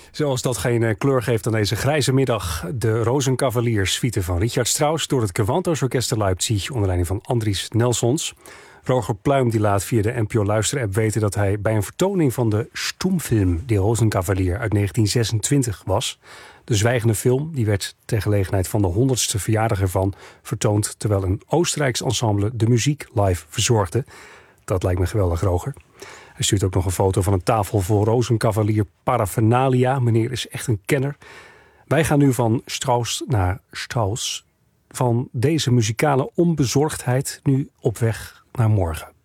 Zoals dat geen kleur geeft aan deze grijze middag. De Rozenkavalier-suite van Richard Strauss door het Gewandhaus Orkest te Leipzig onder leiding van Andries Nelsons. Roger Pluim die laat via de NPO Luister-app weten dat hij bij een vertoning van de Stummfilm De Rozenkavalier uit 1926 was. De zwijgende film die werd ter gelegenheid van de 100ste verjaardag ervan vertoond, terwijl een Oostenrijks ensemble de muziek live verzorgde. Dat lijkt me geweldig, Roger. Hij stuurt ook nog een foto van een tafel vol Rozenkavalier paraphernalia. Meneer is echt een kenner. Wij gaan nu van Strauss naar Strauss. Van deze muzikale onbezorgdheid nu op weg naar morgen.